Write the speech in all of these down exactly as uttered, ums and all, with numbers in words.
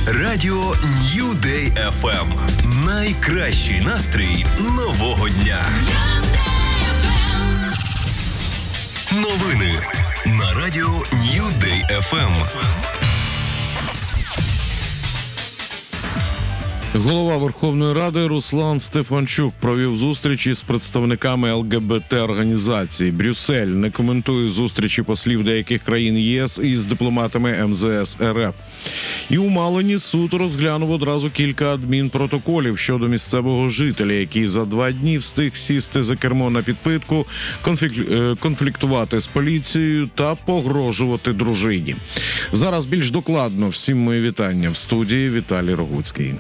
Радіо New Day еф ем. Найкращий настрій нового дня. Новини на Радіо New Day еф ем. Голова Верховної Ради Руслан Стефанчук провів зустрічі з представниками ел ге бе те-організацій. Брюссель не коментує зустрічі послів деяких країн ЄС із дипломатами ем зе ес ер еф. І у Малині суд розглянув одразу кілька адмінпротоколів щодо місцевого жителя, який за два дні встиг сісти за кермо на підпитку, конфліктувати з поліцією та погрожувати дружині. Зараз більш докладно. Всім мої вітання. В студії Віталій Рогуцький.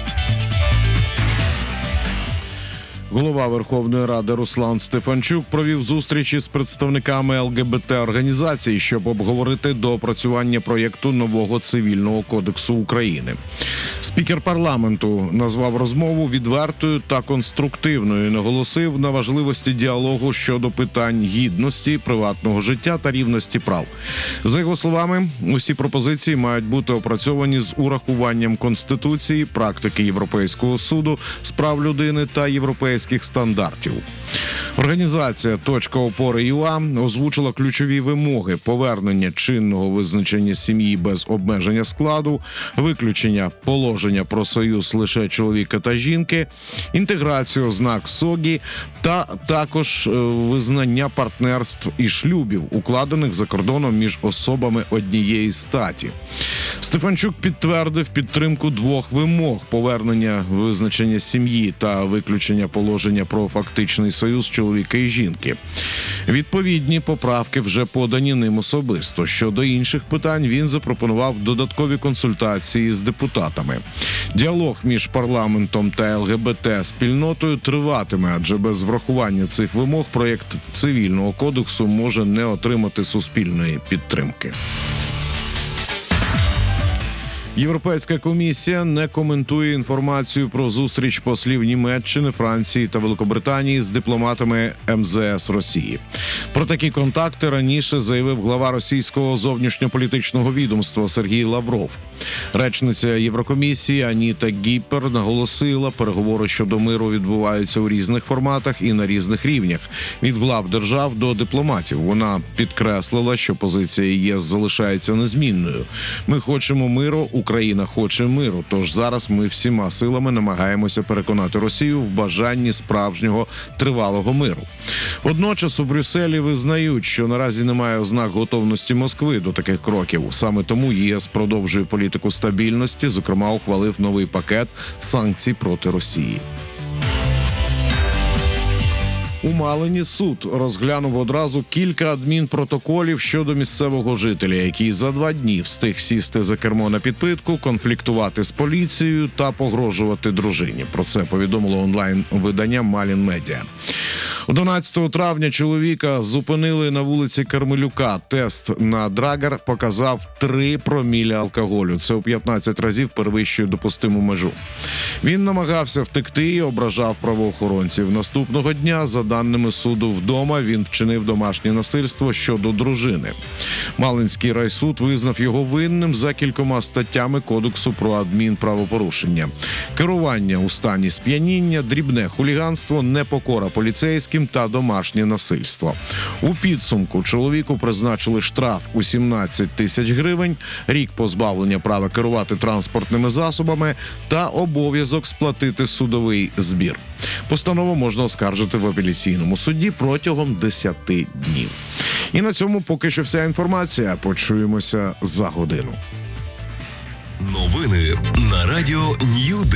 Голова Верховної Ради Руслан Стефанчук провів зустрічі з представниками ел ге бе те-організацій, щоб обговорити доопрацювання проєкту нового Цивільного кодексу України. Спікер парламенту назвав розмову відвертою та конструктивною і наголосив на важливості діалогу щодо питань гідності, приватного життя та рівності прав. За його словами, усі пропозиції мають бути опрацьовані з урахуванням Конституції, практики Європейського суду з прав людини та європейських стандартів. Організація «Точка опори ю а» озвучила ключові вимоги: повернення чинного визначення сім'ї без обмеження складу, виключення положення про союз лише чоловіка та жінки, інтеграцію ознак СОГІ та також визнання партнерств і шлюбів, укладених за кордоном між особами однієї статі. Стефанчук підтвердив підтримку двох вимог: повернення визначення сім'ї та виключення положення про фактичний союз чоловіка і жінки. Відповідні поправки вже подані ним особисто. Щодо інших питань він запропонував додаткові консультації з депутатами. Діалог між парламентом та ел ге бе те-спільнотою триватиме, адже без врахування цих вимог проєкт Цивільного кодексу може не отримати суспільної підтримки. Європейська комісія не коментує інформацію про зустріч послів Німеччини, Франції та Великобританії з дипломатами ем зе ес Росії. Про такі контакти раніше заявив глава російського зовнішньополітичного відомства Сергій Лавров. Речниця Єврокомісії Аніта Гіппер наголосила, переговори щодо миру відбуваються у різних форматах і на різних рівнях – від глав держав до дипломатів. Вона підкреслила, що позиція ЄС залишається незмінною. Ми хочемо миру, Україна хоче миру, тож зараз ми всіма силами намагаємося переконати Росію в бажанні справжнього тривалого миру. Водночас у Брюсселі визнають, що наразі немає ознак готовності Москви до таких кроків. Саме тому ЄС продовжує політику стабільності, зокрема ухвалив новий пакет санкцій проти Росії. У Малині суд розглянув одразу кілька адмінпротоколів щодо місцевого жителя, який за два дні встиг сісти за кермо на підпитку, конфліктувати з поліцією та погрожувати дружині. Про це повідомило онлайн-видання Малін Медіа. одинадцятого травня чоловіка зупинили на вулиці Кармелюка. Тест на драгер показав три промілі алкоголю. Це у п'ятнадцять разів перевищує допустиму межу. Він намагався втекти і ображав правоохоронців. Наступного дня, за даними суду, вдома він вчинив домашнє насильство щодо дружини. Малинський райсуд визнав його винним за кількома статтями Кодексу про адмінправопорушення: керування у стані сп'яніння, дрібне хуліганство, непокора поліцейським та домашнє насильство. У підсумку чоловіку призначили штраф у сімнадцять тисяч гривень, рік позбавлення права керувати транспортними засобами та обов'язок сплатити судовий збір. Постанову можна оскаржити в апеляційному суді протягом десяти днів. І на цьому поки що вся інформація. Почуємося за годину. Новини на Радіо New Day.